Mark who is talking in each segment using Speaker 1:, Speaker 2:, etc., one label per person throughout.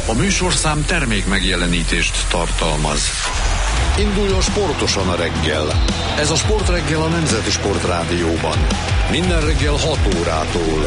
Speaker 1: A műsorszám termék megjelenítést tartalmaz. Induljon sportosan a reggel. Ez a Sportreggel a Nemzeti Sportrádióban. Minden reggel 6 órától.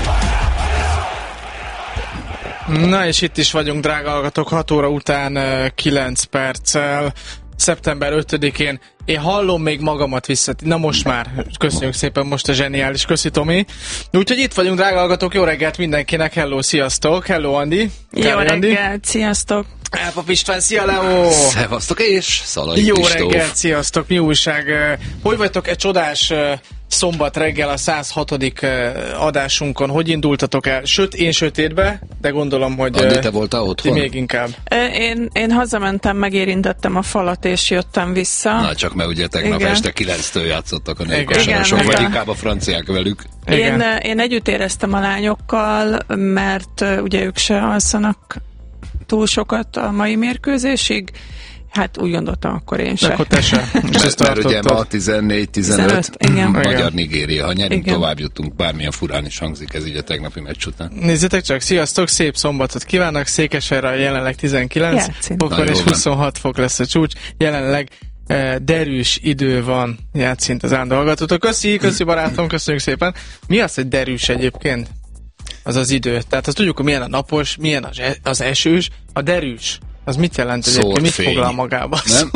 Speaker 2: Na és itt is vagyunk, drága hallgatók, 6 óra után 9 perccel, szeptember 5-én. Én hallom még magamat vissza. Na most már, köszönjük szépen, most a zseniális, köszi Tomi. Úgyhogy itt vagyunk, drága hallgatók, jó reggelt mindenkinek, hello, sziasztok, hello Andi.
Speaker 3: Jó reggelt, sziasztok.
Speaker 2: Elpap István, szia Leo!
Speaker 4: Szevasztok, és Szalai
Speaker 2: Jó
Speaker 4: Kristóf.
Speaker 2: reggelt, sziasztok, mi újság? Hogy vagytok egy csodás szombat reggel a 106. adásunkon? Hogy indultatok el? Én sötétbe, de gondolom, hogy
Speaker 4: Andi, te voltál otthon?
Speaker 2: még inkább.
Speaker 3: Én hazamentem, megérintettem a falat, és jöttem vissza.
Speaker 4: Na csak, mert ugye tegnap
Speaker 3: Igen.
Speaker 4: este 9-től játszottak a
Speaker 2: Igen.
Speaker 4: népkosarasok, vagy
Speaker 3: Igen.
Speaker 4: inkább a franciák velük.
Speaker 3: Én együtt éreztem a lányokkal, mert ugye ők se alszanak túl sokat a mai mérkőzésig. Hát úgy gondoltam, akkor én sem.
Speaker 2: Akkor te sem.
Speaker 4: Mert ugye ma 14-15
Speaker 3: igen.
Speaker 4: Magyar-Nigéria. Ha nyerünk,
Speaker 3: Igen.
Speaker 4: tovább jutunk. Bármilyen furán is hangzik ez így a tegnapi meccs után.
Speaker 2: Nézzétek csak, sziasztok, szép szombatot kívánok, Székesfehérvár jelenleg 19
Speaker 3: Játszunk.
Speaker 2: fokon
Speaker 4: Na, jó
Speaker 2: és
Speaker 4: van.
Speaker 2: 26 fok lesz a csúcs, jelenleg derűs idő van, játszint az állandó hallgatótok. Köszi barátom, köszönjük szépen. Mi az, hogy derűs egyébként? Az az idő. Tehát azt tudjuk, hogy milyen a napos, milyen az esős, a derűs. Az mit jelent egyébként? Mit
Speaker 4: Szórfény.
Speaker 2: foglal magába?
Speaker 4: Nem?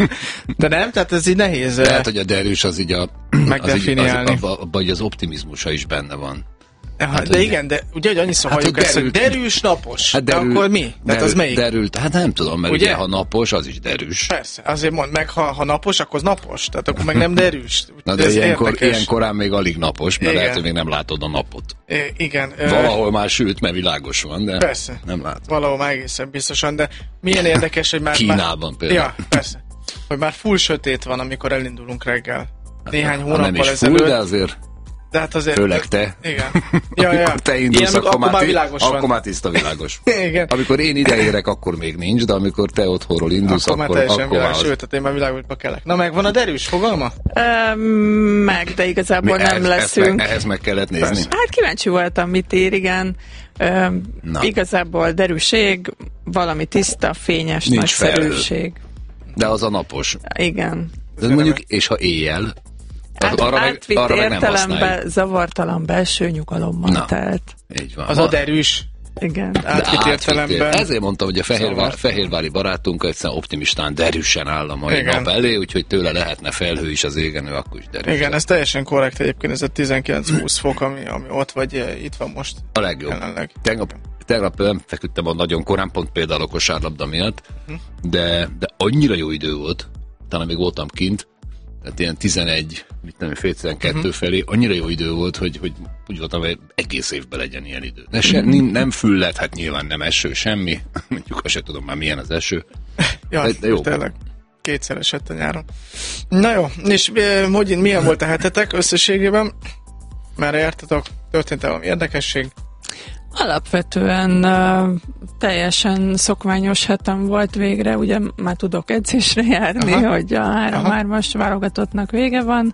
Speaker 2: De nem? Tehát ez így nehéz
Speaker 4: Lehet, hogy a derűs az így
Speaker 2: megdefiniálni.
Speaker 4: vagy az optimizmusa is benne van.
Speaker 2: De igen, de ugye, hogy annyiszor
Speaker 4: Hát,
Speaker 2: halljuk
Speaker 4: hogy
Speaker 2: ezt, hogy derűs, napos.
Speaker 4: Hát
Speaker 2: de akkor mi? Tehát az melyik?
Speaker 4: Derült, hát nem tudom, mert
Speaker 2: Ugye?
Speaker 4: ugye ha napos, az is derűs.
Speaker 2: Persze, azért mondd meg, ha napos, akkor az napos, tehát akkor meg nem derűs.
Speaker 4: Na de
Speaker 2: Ez
Speaker 4: ilyenkor,
Speaker 2: érdekes.
Speaker 4: ilyen korán még alig napos, mert
Speaker 2: Igen.
Speaker 4: lehet, hogy még nem látod a napot.
Speaker 2: Igen.
Speaker 4: Valahol már süt, mert világos van, de
Speaker 2: Persze.
Speaker 4: nem látod.
Speaker 2: Valahol már egészen biztosan, de milyen érdekes, hogy már...
Speaker 4: Kínában például.
Speaker 2: Ja, persze. Hogy már full sötét van, amikor elindulunk reggel. Néhány
Speaker 4: Ha nem
Speaker 2: hónappal
Speaker 4: is
Speaker 2: ezelőtt.
Speaker 4: full, de azért
Speaker 2: De hát azért...
Speaker 4: főleg te.
Speaker 2: Igen. Ja.
Speaker 4: Te indulsz,
Speaker 2: Ilyen, akkor már világos van.
Speaker 4: akkor már tiszta világos.
Speaker 2: Igen.
Speaker 4: Amikor én ideérek, akkor még nincs, de amikor te otthonról indulsz,
Speaker 2: Akkor már
Speaker 4: akkor
Speaker 2: teljesen
Speaker 4: már
Speaker 2: világos,
Speaker 4: az.
Speaker 2: sőt, hát én már világosba kelek. Na, megvan a derűs fogalma?
Speaker 3: Meg, de igazából nem
Speaker 4: Ezt
Speaker 3: leszünk.
Speaker 4: ehhez meg kellett nézni.
Speaker 2: Persze.
Speaker 3: Hát kíváncsi voltam, mit ír, igen.
Speaker 4: Na.
Speaker 3: Igazából derűség, valami tiszta, fényes,
Speaker 4: Nincs
Speaker 3: nagyszerűség.
Speaker 4: De az a napos.
Speaker 3: Igen.
Speaker 4: De mondjuk, és ha éjjel,
Speaker 3: Átvitt
Speaker 4: arra meg nem használjuk.
Speaker 3: értelemben zavartalan belső nyugalommal
Speaker 4: Na.
Speaker 3: telt.
Speaker 4: Így van.
Speaker 2: Az a derűs.
Speaker 3: Igen.
Speaker 2: Átvitt értelemben.
Speaker 4: Ezért mondtam, hogy a
Speaker 2: Szóval.
Speaker 4: fehérvári barátunk egyszerűen optimistán, derűsen áll a mai
Speaker 2: Igen.
Speaker 4: nap elé, úgyhogy tőle lehetne felhő is az égen, ő akkor is derűs.
Speaker 2: Igen, ez teljesen korrekt egyébként, ez a 19-20 fok, ami ott vagy itt van most.
Speaker 4: A legjobb.
Speaker 2: Jelenleg.
Speaker 4: Tegnap nem feküdtem a nagyon korán, pont például a kosárlabda miatt, de annyira jó idő volt, talán még voltam kint, tehát ilyen 11, fél 12 felé, annyira jó idő volt, hogy úgy voltam, hogy egész évben legyen ilyen idő. De nem füllet, hát nyilván nem eső, semmi, mondjuk azt sem tudom már milyen az eső.
Speaker 2: Ja,
Speaker 4: De jó.
Speaker 2: tényleg. Kétszer esett a nyáron. Na jó, és milyen volt a hetetek összességében? Merre jártatok? Történt-e valami érdekesség?
Speaker 3: Alapvetően teljesen szokványos hetem volt végre, ugye már tudok edzésre járni, hogy a 3-3-as válogatottnak vége van,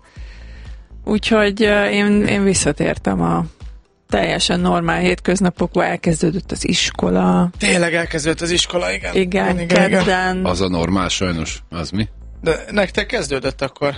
Speaker 3: úgyhogy én visszatértem a teljesen normál hétköznapokba, elkezdődött az iskola.
Speaker 2: Tényleg elkezdődött az iskola, igen.
Speaker 3: Igen, kedden.
Speaker 4: Az a normál sajnos, az mi?
Speaker 2: De nektek kezdődött akkor?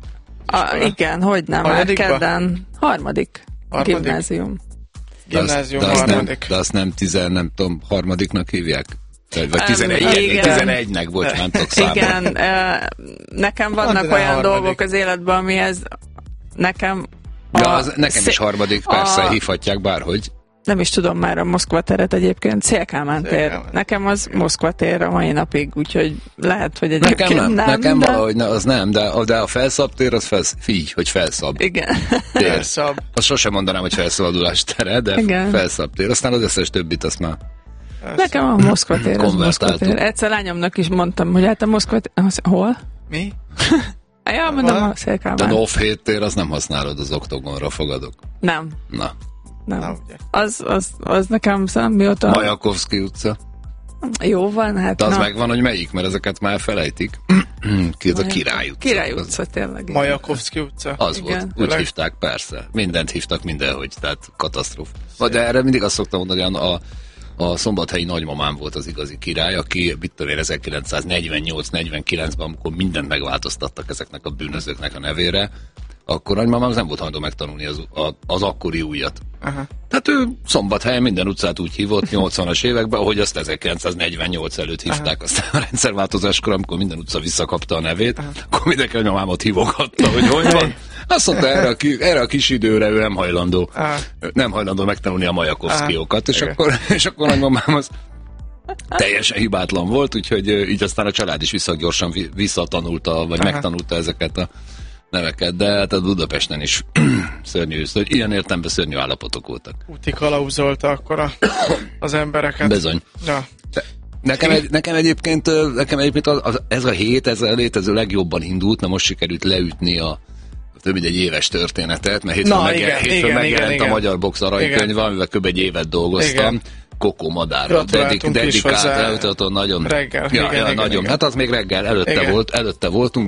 Speaker 3: Igen, hogy nem, már
Speaker 2: Hanyadikba?
Speaker 3: kedden. Harmadik gimnázium.
Speaker 2: Gimnázium
Speaker 4: de
Speaker 2: harmadik.
Speaker 4: azt nem harmadiknak hívják? Vagy
Speaker 3: Igen.
Speaker 4: 11-nek, bocs, nem tudok számolni.
Speaker 3: Igen, nekem vannak
Speaker 2: Hát, de
Speaker 3: olyan
Speaker 2: harmadik.
Speaker 3: dolgok az életben, amihez nekem
Speaker 4: Nekem is harmadik, persze, hívhatják bárhogy.
Speaker 3: nem is tudom már a Moszkva teret egyébként, Szél-Kálmán tér.
Speaker 2: Szél-Kálmán.
Speaker 3: Nekem az Moszkva tér a mai napig, úgyhogy lehet, hogy egyébként
Speaker 4: Nekem
Speaker 3: de...
Speaker 4: valahogy az nem, de a felszab tér, az hogy felszab.
Speaker 3: Igen.
Speaker 4: Tér.
Speaker 2: Felszab.
Speaker 4: Azt sosem mondanám, hogy felszabadulás tere, de
Speaker 3: Igen.
Speaker 4: felszab tér. Aztán az összes többit azt már
Speaker 3: Nekem a Moszkva tér, az Moszkva
Speaker 4: konvertáltuk.
Speaker 3: tér. Egyszer lányomnak is mondtam, hogy hát a Moszkva tér... Hol?
Speaker 2: Mi?
Speaker 3: Ja, mondom a
Speaker 4: De
Speaker 3: Szél-Kálmán.
Speaker 4: Nov 7 tér, az nem használod, az oktogonra fogadok.
Speaker 3: Nem.
Speaker 4: Na.
Speaker 2: Na, ugye.
Speaker 3: Az nekem mióta...
Speaker 4: Majakovszky utca.
Speaker 3: Jó van, hát
Speaker 4: De az megvan, hogy melyik, mert ezeket már felejtik. Ki ez a Király utca?
Speaker 3: Király utca, tényleg.
Speaker 2: Majakovszky utca.
Speaker 4: Az
Speaker 3: Igen.
Speaker 4: volt, úgy
Speaker 2: Tényleg?
Speaker 4: hívták, persze. Mindent hívtak mindenhogy, tehát katasztrófa. De erre mindig azt szoktam mondani, hogy a szombathelyi nagymamám volt az igazi király, aki 1948-49-ben, amikor mindent megváltoztattak ezeknek a bűnözőknek a nevére, akkor nagymamám nem volt hajlandó megtanulni az akkori újat.
Speaker 2: Aha.
Speaker 4: Tehát ő Szombathelyen minden utcát úgy hívott 80-as években, ahogy azt 1948 előtt hívták. Aztán a rendszerváltozáskor, amikor minden utca visszakapta a nevét, akkor mindenki nagymamámat hívogatta, hogy van. Azt mondta, erre a kis időre ő nem hajlandó megtanulni a Majakovszkiókat, és akkor nagymamám az teljesen hibátlan volt, úgyhogy így aztán a család is gyorsan visszatanulta, vagy megtanulta ezeket a neveket, de hát a Budapesten is szörnyű, ilyen értelemben szörnyű állapotok voltak.
Speaker 2: Úti kalauzolta akkor az embereket.
Speaker 4: Bizony.
Speaker 2: Ja.
Speaker 4: Nekem egyébként ez a hét, ez a létező legjobban indult, na most sikerült leütni a több mint egy éves történetet, mert hétfőn megjelent a Magyar Box aranykönyv, amivel kb. Egy évet dolgoztam. Igen. Koko Madárra dedikált, nagyon reggel. Nagyon. Hát az még reggel előtte voltunk, de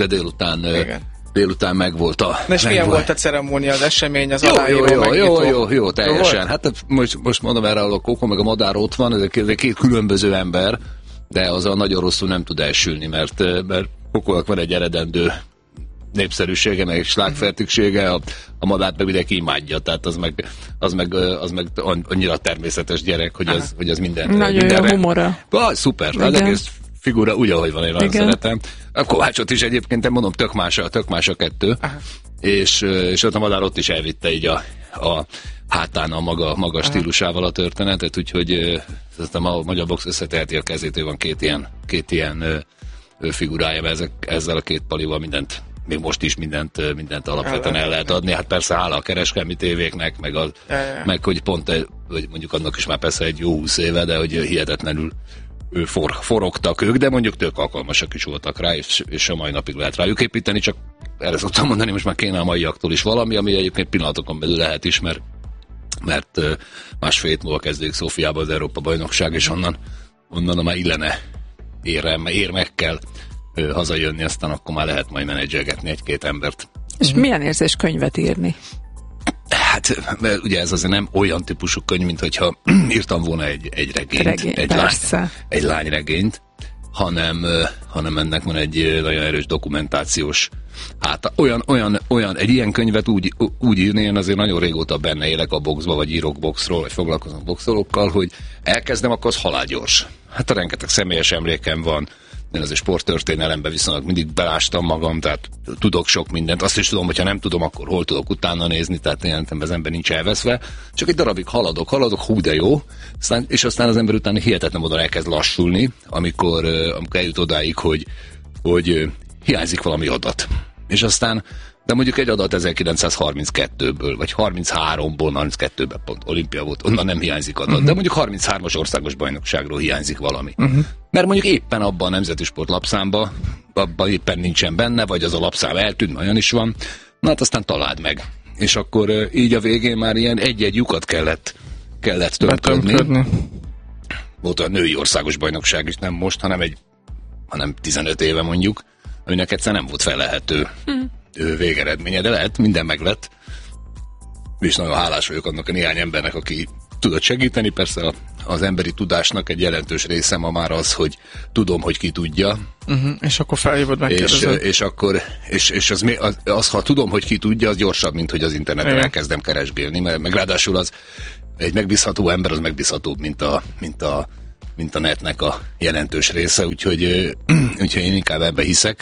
Speaker 4: délután megvolt a...
Speaker 2: És milyen volt a ceremónia, az esemény, az aláíró
Speaker 4: jó, teljesen. Jó, hát most mondom erre, a Koko meg a Madár ott van, ezek két különböző ember, de az a nagyon rosszul nem tud elsülni, mert Kokónak van egy eredendő népszerűsége, meg slágfertüksége, a Madárt meg mindenki imádja, tehát az meg annyira természetes gyerek, hogy az minden.
Speaker 3: Nagyon jó humora.
Speaker 4: Szuper, az egész figura úgy, ahogy van, én nagyon szeretem. A Kovácsot is egyébként, mondom, tök más a kettő, és ott a Madár ott is elvitte így a hátán a maga stílusával a történetet, úgyhogy a Magyar Box összeteheti a kezét, ő van két ilyen figurája, ezzel a két palival még most is mindent alapvetően el lehet adni. Hát persze hála a kereskedelmi tévéknek, meg hogy pont, hogy mondjuk annak is már persze egy jó 20 éve, de hogy hihetetlenül forogtak ők, de mondjuk tök alkalmasak is voltak rá, és a mai napig lehet rájuk építeni, csak erre szoktam mondani, most már kéne a maiaktól is valami, ami egyébként pillanatokon belül lehet is, mert másfél hét múlva kezdődik Szófiában az Európa-bajnokság, és onnan már illene érmekkel hazajönni, aztán akkor már lehet majd menedzselgetni egy-két embert.
Speaker 3: És milyen érzés könyvet írni?
Speaker 4: Hát, ugye ez azért nem olyan típusú könyv, mint hogyha írtam volna egy regényt, egy lányregényt, hanem ennek van egy nagyon erős dokumentációs olyan egy ilyen könyvet úgy írni, én azért nagyon régóta benne élek a boxba, vagy írok boxról, vagy foglalkozom boxolókkal, hogy elkezdem, akkor az halálgyors. Hát rengeteg személyes emlékem van, én azért sporttörténelemben viszonylag mindig belástam magam, tehát tudok sok mindent. Azt is tudom, hogyha nem tudom, akkor hol tudok utána nézni, tehát ilyen az ember nincs elveszve. Csak egy darabig haladok, hú de jó, és aztán az ember utána hihetetlen módon elkezd lassulni, amikor eljut odáig, hogy hiányzik valami adat. És aztán, de mondjuk egy adat 1932-ből, vagy 33-ból, 32-ben pont olimpia volt, onnan nem hiányzik adat, de mondjuk 33-as országos bajnokságról hiányzik valami. Mert mondjuk éppen abban a nemzeti sportlapszámban, abban éppen nincsen benne, vagy az a lapszám eltűnt, olyan is van, na hát aztán találd meg. És akkor így a végén már ilyen egy-egy lyukat kellett tömködni. Volt a női országos bajnokság is, nem most, hanem 15 éve mondjuk, aminek egyszer nem volt felelhető végeredménye, de lehet, minden meglett. És nagyon hálás vagyok annak a néhány embernek, aki tudott segíteni. Persze az emberi tudásnak egy jelentős része ma már az, hogy tudom, hogy ki tudja.
Speaker 2: És akkor felhívod, megkérdezed.
Speaker 4: És az, ha tudom, hogy ki tudja, az gyorsabb, mint hogy az interneten elkezdem keresgélni, mert meg ráadásul az egy megbízható ember, az megbízhatóbb, mint a netnek a jelentős része, úgyhogy én inkább ebbe hiszek.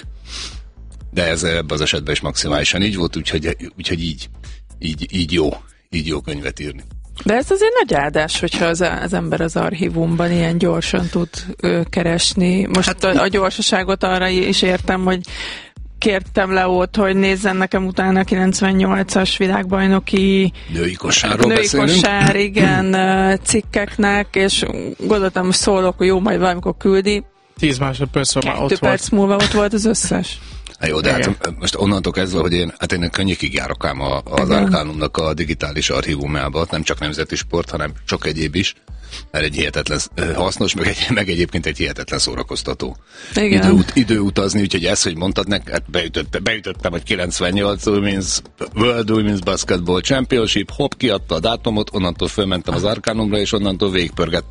Speaker 4: De ez ebben az esetben is maximálisan így volt, úgyhogy így jó könyvet írni.
Speaker 3: De ez azért nagy áldás, hogyha az ember az archívumban ilyen gyorsan tud keresni. Most hát, a gyorsaságot arra is értem, hogy kértem Leót, hogy nézzen nekem utána 98-as világbajnoki
Speaker 4: női kosár,
Speaker 3: igen, cikkeknek, és gondoltam, hogy szólok, hogy jó, majd valamikor küldi.
Speaker 2: 10 másodperc már ott volt.
Speaker 3: 2 perc múlva ott volt az összes.
Speaker 4: Jó, de hát most onnantól kezdve, hogy én könnyekig járok ám az Arcanumnak a digitális archívumába, nem csak nemzeti sport, hanem sok egyéb is, mert egy hihetetlen hasznos, meg egyébként egy hihetetlen szórakoztató idő utazni, úgyhogy ezt, hogy mondtad neked, hát beütöttem, hogy 98 World Women's Basketball Championship, kiadta a dátumot, onnantól fölmentem az Arcanumra, és onnantól végigpörgettem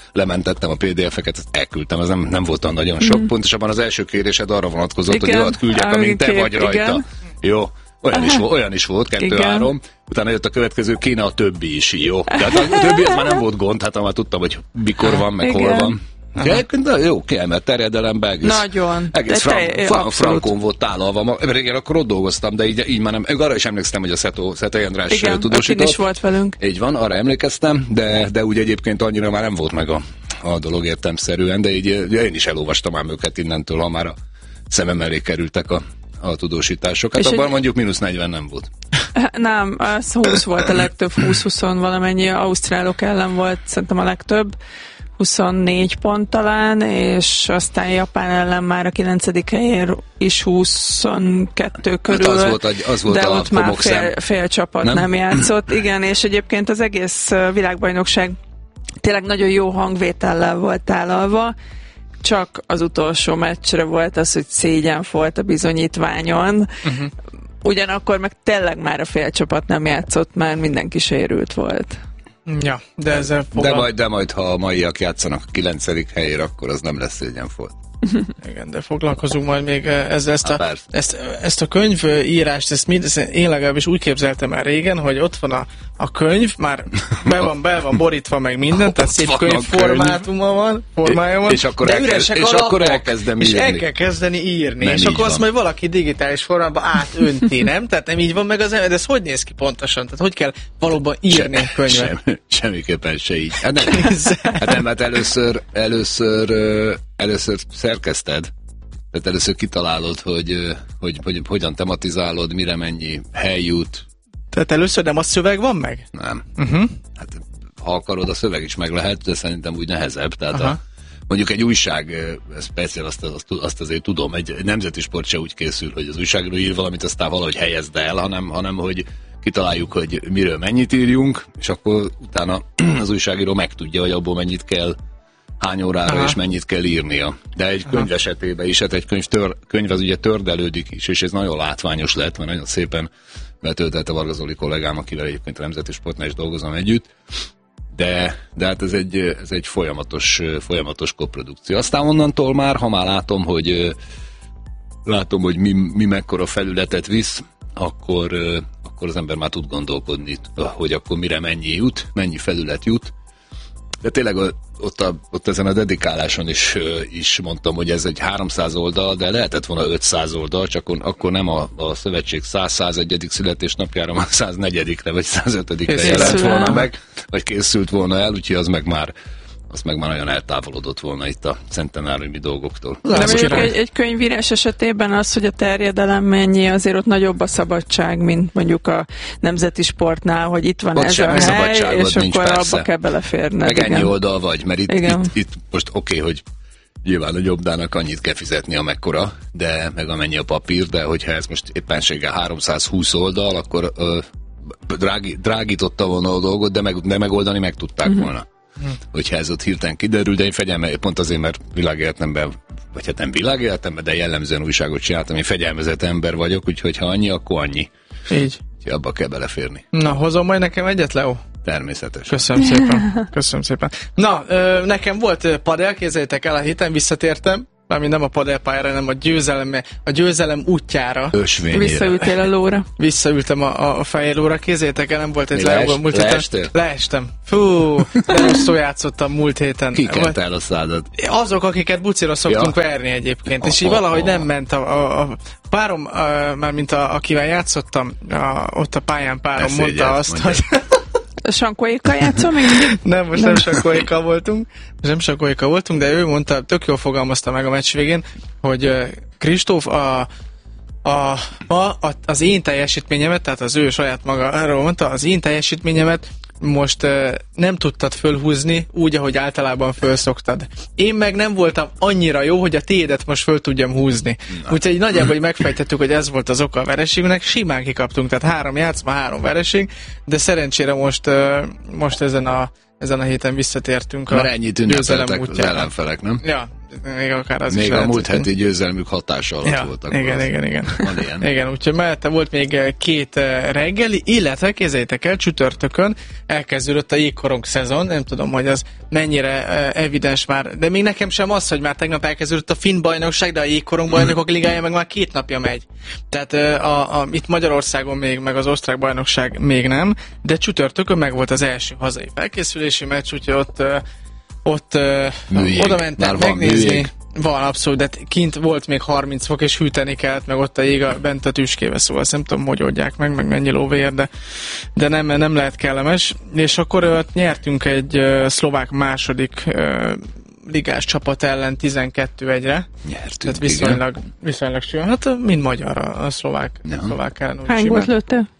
Speaker 4: lementettem a PDF-eket, ezt elküldtem, ez nem volt olyan nagyon sok. Pontosabban az első kérésed arra vonatkozott, hogy olyat küldjek, amíg te vagy rajta.
Speaker 3: Igen.
Speaker 4: Jó. Olyan is volt, 2-3. Utána jött a következő, kéne a többi is, jó. Tehát a többi az már nem volt gond, hát már tudtam, hogy mikor van, meg hol van. De jó, kiemelt terjedelembe, egész frankon volt tálalva. Régen akkor ott dolgoztam, de így már nem. Arra is emlékeztem, hogy a Szetei András tudósított.
Speaker 3: Is volt velünk.
Speaker 4: Így van, arra emlékeztem, de úgy egyébként annyira már nem volt meg a dolog értelemszerűen, de így én is elolvastam ám őket innentől, ha már a szemem elé kerültek a tudósítások. Hát abban mondjuk -40 nem volt.
Speaker 3: Nem, az 20 volt a legtöbb, 20-20 valamennyi, ausztrálok ellen volt szerintem a legtöbb. 24 pont talán, és aztán Japán ellen már a 9. helyén is 22 körül,
Speaker 4: hát az volt
Speaker 3: de
Speaker 4: a
Speaker 3: ott már fél csapat nem játszott. Igen, és egyébként az egész világbajnokság tényleg nagyon jó hangvétellel volt tálalva, csak az utolsó meccsre volt az, hogy szégyen volt a bizonyítványon. Ugyanakkor meg tényleg már a fél csapat nem játszott, már mindenki sérült volt.
Speaker 2: Ja, de ezzel
Speaker 4: de majd, ha a maiak játszanak a 9. helyére, akkor az nem lesz szégyenfolt.
Speaker 2: Igen, de foglalkozunk majd még ezzel. Ezt a könyvírást, én legalábbis úgy képzeltem el régen, hogy ott van a könyv, már be van borítva meg minden, tehát szép könyvformája van,
Speaker 4: és akkor elkezdem írni.
Speaker 2: És el kell kezdeni írni, és akkor azt majd valaki digitális formában átönti, nem? Tehát nem így van meg az ember, de ez hogy néz ki pontosan? Tehát hogy kell valóban írni a könyvet?
Speaker 4: Semmiképpen se így. Hát nem, először szerkeszted, tehát először kitalálod, hogy hogyan tematizálod, mire mennyi hely jut.
Speaker 2: Tehát először nem a szöveg van meg?
Speaker 4: Nem. Hát ha akarod, a szöveg is meg lehet, de szerintem úgy nehezebb. Tehát mondjuk egy újság, persze azt azért tudom, egy nemzeti sport se úgy készül, hogy az újságíró ír valamit, aztán valahogy helyezd el, hanem hogy kitaláljuk, hogy miről mennyit írjunk, és akkor utána az újságíró megtudja, hogy abból mennyit kell, hány órára és mennyit kell írnia. De egy könyv esetében is, hát egy könyv az ugye tördelődik is, és ez nagyon látványos lett, mert nagyon szépen betöltette Varga Zoli kollégám, akivel egyébként a Nemzeti Sportnál is dolgozom együtt, de hát ez egy folyamatos koprodukció. Aztán onnantól már, ha már látom, hogy mi mekkora felületet visz, akkor az ember már tud gondolkodni, hogy akkor mire mennyi felület jut. De tényleg ott ezen a dedikáláson is mondtam, hogy ez egy 300 oldal, de lehetett volna 500 oldal, csak akkor nem a szövetség 101. születésnapjára, már 104-re vagy 105-re jelent volna meg, vagy készült volna el, úgyhogy az meg már nagyon eltávolodott volna itt a centenáriumi dolgoktól.
Speaker 3: De mondjuk egy könyvírás esetében az, hogy a terjedelem mennyi, azért ott nagyobb a szabadság, mint mondjuk a nemzeti sportnál, hogy itt van ott ez a hely, és akkor abba kell beleférned.
Speaker 4: Meg ennyi oldal vagy, mert itt most oké, hogy nyilván a jobbdának annyit kell fizetni, amekkora, de meg amennyi a papír, de hogyha ez most éppenséggel 320 oldal, akkor drágította volna a dolgot, de megoldani meg tudták volna. Hogyha ez ott hirtelen kiderül, de én pont azért, mert világéletemben, vagy hát nem világéletemben, de jellemzően újságot csináltam, én fegyelmezett ember vagyok, úgyhogy ha annyi, akkor annyi.
Speaker 2: Így.
Speaker 4: Úgyhogy abba kell beleférni.
Speaker 2: Na, hozom majd nekem egyet, Leo?
Speaker 4: Természetesen.
Speaker 2: Köszönöm szépen. Na, nekem volt padel, képzeljétek el, a héten visszatértem, mármint nem a padelpályára, hanem a győzelem útjára.
Speaker 4: Ösvényére.
Speaker 3: Visszaültél a lóra.
Speaker 2: Visszaültem a fehér lóra, kézzétek el, nem volt egy
Speaker 4: múlt héten.
Speaker 2: Leestem. Fú, de rosszul játszottam múlt héten.
Speaker 4: Ki kent el a szádat?
Speaker 2: Azok, akiket bucira szoktunk verni egyébként, és így valahogy nem ment a párom, mármint akivel játszottam, ott a pályán párom mondta azt, hogy...
Speaker 3: Sankóékkal játszom még?
Speaker 2: Nem, most nem Sankóékkal voltunk, de ő mondta, tök jól fogalmazta meg a meccs végén, hogy Kristóf, az én teljesítményemet, tehát az ő saját maga arról mondta, az én teljesítményemet most nem tudtad fölhúzni úgy, ahogy általában fölszoktad. Én meg nem voltam annyira jó, hogy a tiédet most föl tudjam húzni. Úgyhogy nagyjából megfejtettük, hogy ez volt az oka a vereségünknek, simán kikaptunk, tehát 3 játszma, 3 vereség, de szerencsére most ezen a héten visszatértünk
Speaker 4: a győzelem útjára. Az ellenfelek, nem?
Speaker 2: Ja, még akár az
Speaker 4: még
Speaker 2: is
Speaker 4: a
Speaker 2: lehet,
Speaker 4: múlt heti győzelmük hatása alatt voltak.
Speaker 2: Igen.
Speaker 4: Van ilyen.
Speaker 2: Igen, úgyhogy mellette volt még 2 reggeli, illetve képzeljétek el, csütörtökön elkezdődött a jégkorong szezon, nem tudom, hogy az mennyire evidens már, de még nekem sem az, hogy már tegnap elkezdődött a finn bajnokság, de a jégkorong bajnokok ligája meg már 2 napja megy. Tehát itt Magyarországon még, meg az osztrák bajnokság még nem, de csütörtökön meg volt az első hazai felkészülési meccs, úgyhogy ott oda mentem megnézni. Van, abszolút, de kint volt még 30 fok, és hűteni kellett, meg ott a jég bent a tüskébe, szóval nem tudom, hogy oldják meg mennyi lóvér, de nem lehet kellemes. És akkor nyertünk egy szlovák második ligás csapat ellen 12-1-re.
Speaker 4: Nyertünk,
Speaker 2: tehát viszonylag sűrűn. Hát mind magyar a szlovák ellen.
Speaker 3: Hány volt lőtte?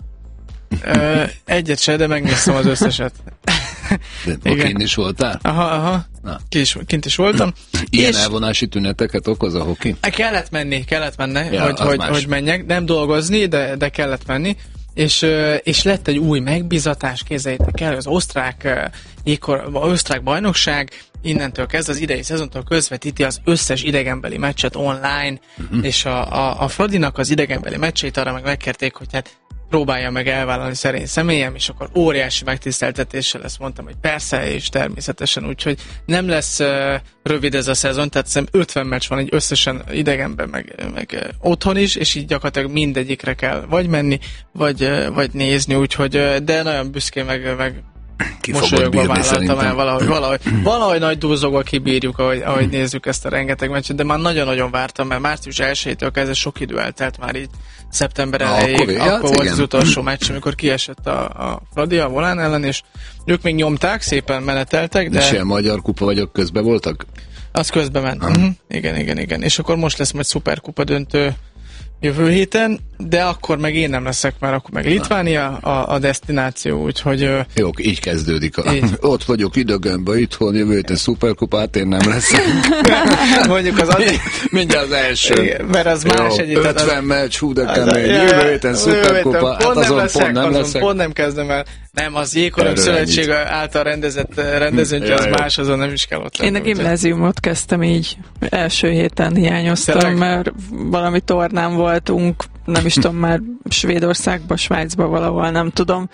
Speaker 2: Egyet se, de megnéztem az összeset.
Speaker 4: De kint is voltál?
Speaker 2: Aha. Kint is voltam.
Speaker 4: Ilyen elvonási tüneteket okoz a hoki?
Speaker 2: Kellett menni, hogy menjek. Nem dolgozni, de kellett menni. És lett egy új megbízatás, képzeljétek el, az osztrák bajnokság innentől kezdve az idei szezontól közvetíti az összes idegenbeli meccset online, és a Fradinak az idegenbeli meccseit arra meg megkérték, hogy hát próbálja meg elvállalni szerény személyem, és akkor óriási megtiszteltetéssel ezt mondtam, hogy persze, és természetesen, úgyhogy nem lesz rövid ez a szezon, tehát szerintem 50 meccs van egy összesen idegenben, meg otthon is, és így gyakorlatilag mindegyikre kell vagy menni, vagy nézni, úgyhogy, de nagyon büszkén meg mosolyogva vállaltam el valahogy nagy dúzogva kibírjuk, ahogy nézzük ezt a rengeteg meccset, de már nagyon-nagyon vártam, mert március 1-től kezdve sok idő eltelt már így szeptember elejéig, akkor volt az utolsó meccs, amikor kiesett a Fradi a Volán ellen, és ők még nyomták, szépen meneteltek, de...
Speaker 4: És ilyen magyar kupa vagyok, közben voltak?
Speaker 2: Az közben ment. Igen. És akkor most lesz majd szuperkupa döntő jövő héten, de akkor meg én nem leszek, mert akkor meg Litvánia a desztináció, úgyhogy...
Speaker 4: Jó, így kezdődik. Ott vagyok idegenben, itthon, jövő héten szuperkupát, én nem leszek.
Speaker 2: Mondjuk az azért...
Speaker 4: Mindjárt az első.
Speaker 2: Igen, mert az más egy...
Speaker 4: 50 meccs, hú de kemény, jövő héten szuperkupa, hát azon pont nem leszek.
Speaker 2: Pont nem kezdem el. Nem, az Jégkorong Szövetség által rendezőntje, az más, azon nem is kell ott lenni.
Speaker 3: Én a gimnáziumot kezdtem így, első héten hiányoztam, mert valami tornán voltunk, nem is tudom, már Svédországban, Svájcban valahol, nem tudom.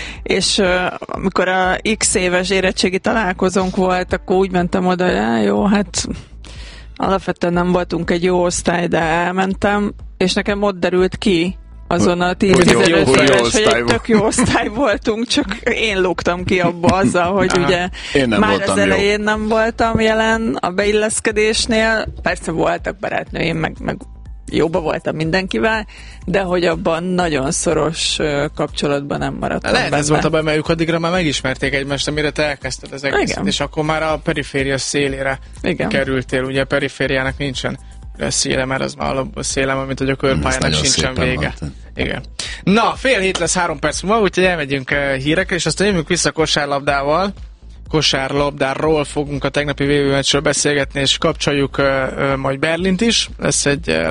Speaker 3: És amikor a X éves érettségi találkozónk volt, akkor úgy mentem oda, hogy jó, hát alapvetően nem voltunk egy jó osztály, de elmentem, és nekem ott derült ki, azon a 10-15 éves, hogy egy tök jó osztály voltunk, csak én lógtam ki abba azzal, hogy ugye már az elején nem voltam jelen a beilleszkedésnél. Persze voltak barátnőim, meg jóba voltam mindenkivel, de hogy abban nagyon szoros kapcsolatban nem maradtam
Speaker 2: lehet,
Speaker 3: benne.
Speaker 2: Ez volt a baj, mert ők addigra már megismerték egymást, amire te elkezdted az egészet, igen. És akkor már a periféria szélére kerültél. Ugye a perifériának nincsen széle, mert az már alapból szélem, amit hogy a körpályának sincsen vége. Igen. Na, fél hét lesz 3 perc múlva, úgyhogy elmegyünk hírekre, és aztán jövünk vissza kosárlabdával. Kosárlabdáról fogunk a tegnapi VB-meccsről beszélgetni, és kapcsoljuk majd Berlint is. Lesz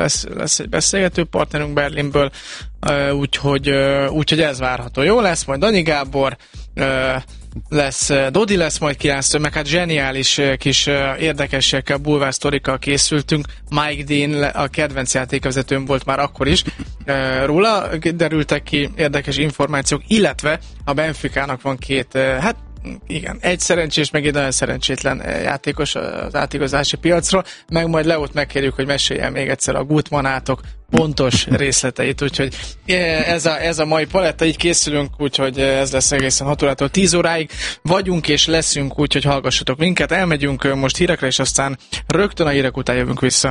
Speaker 2: egy beszélgető partnerünk Berlinből, úgyhogy ez várható. Jó lesz, majd Dani Gábor, Dodi lesz majd 9-től, meg hát zseniális kis érdekességekkel, bulvársztorikkal készültünk. Mike Dean, a kedvenc játékvezetőm volt már akkor is. Róla derültek ki érdekes információk, illetve a Benficának van 2, igen, egy szerencsés, meg egy nagyon szerencsétlen játékos az átigazási piacról, meg majd Leót megkérjük, hogy mesélj el még egyszer a Gutmanátok pontos részleteit, úgyhogy ez a mai paletta, így készülünk, úgyhogy ez lesz egészen 6 órától 10 óráig vagyunk és leszünk, úgyhogy hallgassatok minket, elmegyünk most hírekre, és aztán rögtön a hírek után jövünk vissza.